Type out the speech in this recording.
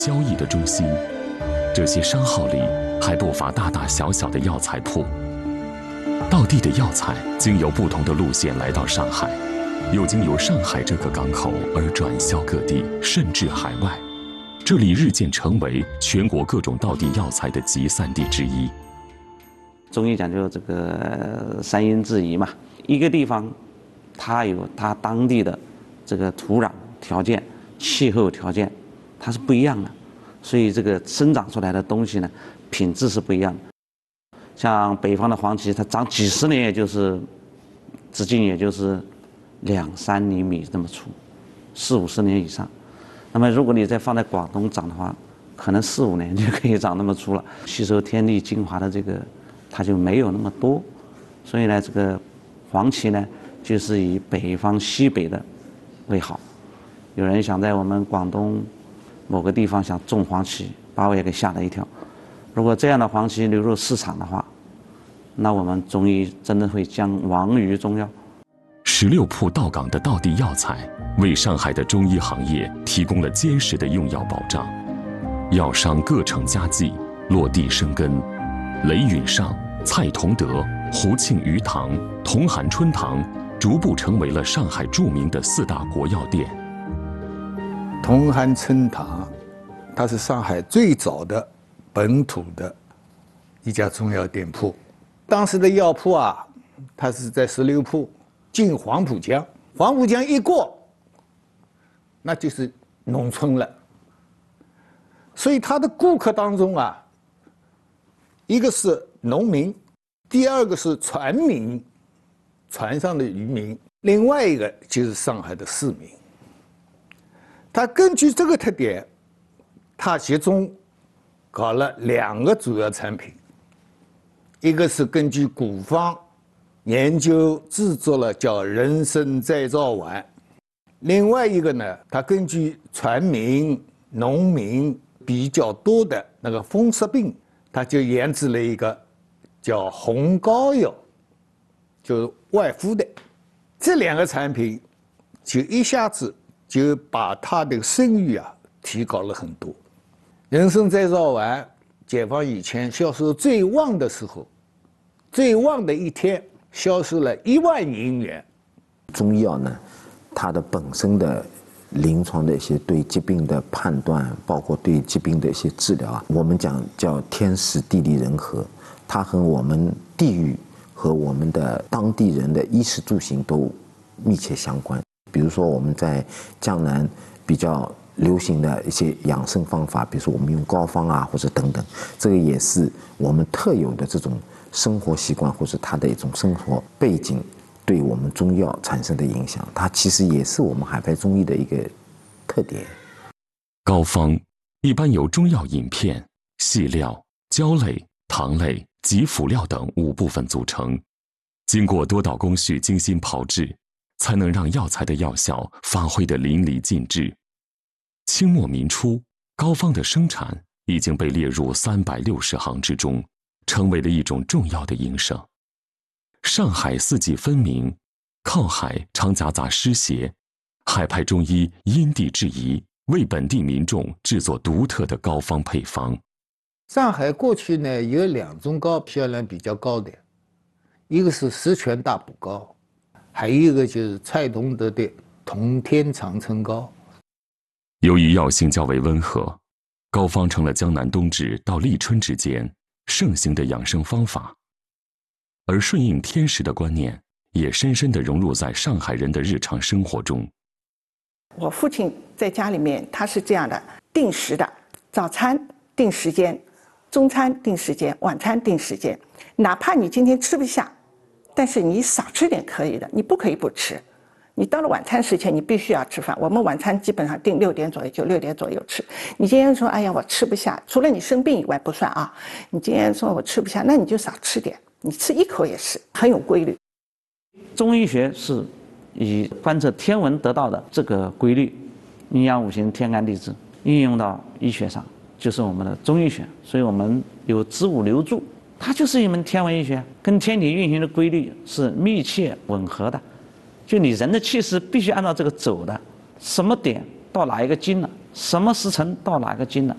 交易的中心。这些商号里还不乏大大小小的药材铺。道地的药材经由不同的路线来到上海，又经由上海这个港口而转销各地，甚至海外。这里日渐成为全国各种道地药材的集散地之一。 中医讲究这个三因制宜嘛，一个地方它有它当地的这个土壤条件、气候条件，它是不一样的，所以这个生长出来的东西呢，品质是不一样的。像北方的黄芪，它长几十年，也就是直径也就是2-3厘米那么粗，40-50年以上。那么如果你再放在广东长的话，可能4-5年就可以长那么粗了。吸收天地精华的这个，它就没有那么多。所以呢，这个黄芪呢，就是以北方西北的为好。有人想在我们广东某个地方想种黄芪，把我也给吓了一跳。如果这样的黄芪流入市场的话，那我们中医真的会将亡于中药。 16铺到港的道地药材，为上海的中医行业提供了坚实的用药保障。药商各成家计，落地生根。雷允上、蔡同德、胡庆余堂、同涵春堂，逐步成为了上海著名的4大国药店。 同涵春堂，它是上海最早的本土的一家中药店铺。当时的药铺啊，它是在16铺进黄浦江，黄浦江一过，那就是农村了。所以他的顾客当中啊，一个是农民，第二个是船民，船上的渔民，另外一个就是上海的市民。他根据这个特点，他集中搞了2个主要产品，一个是根据古方研究制作了叫人参再造丸，另外一个呢，他根据船民、农民比较多的那个风湿病，他就研制了一个叫红膏药，就是外敷的。这2个产品就一下子就把他的声誉啊提高了很多。人参再造丸，解放以前销售最旺的时候，最旺的一天销售了1万银元。 中医药呢，它的本身的临床的一些对疾病的判断，包括对疾病的一些治疗啊，我们讲叫天时地利人和，它和我们地域和我们的当地人的衣食住行都密切相关。比如说我们在江南比较流行的一些养生方法，比如说我们用膏方啊，或者等等，这个也是我们特有的这种生活习惯，或者它的一种生活背景对我们中药产生的影响，它其实也是我们海派中医的一个特点。 膏方一般由中药饮片、细料、胶类、糖类及辅料等5部分组成，经过多道工序精心炮制，才能让药材的药效发挥得淋漓尽致。清末民初，膏方的生产已经被列入360行之中，成为了一种重要的营生。上海四季分明，靠海常夹杂湿邪，海派中医因地制宜，为本地民众制作独特的膏方配方。 上海过去呢有2种膏销量比较高的，一个是十全大补膏，还有一个就是蔡同德的同天长春膏。 由于药性较为温和，膏方成了江南冬至到立春之间盛行的养生方法，而顺应天时的观念也深深地融入在上海人的日常生活中。 我父亲在家里面他是这样的，定时的，早餐定时间，中餐定时间，晚餐定时间，哪怕你今天吃不下，但是你少吃点可以的，你不可以不吃。你到了晚餐时间，你必须要吃饭。我们晚餐基本上定6点左右，就6点左右吃。你今天说，哎呀，我吃不下，除了你生病以外不算啊。你今天说我吃不下，那你就少吃点，你吃1口也是很有规律。 中医学是以观测天文得到的这个规律，阴阳五行、天干地支，应用到医学上，就是我们的中医学。所以我们有子午流注，它就是一门天文医学，跟天体运行的规律是密切吻合的。就你人的气势必须按照这个走的，什么点到哪一个经了，什么时辰到哪个经了，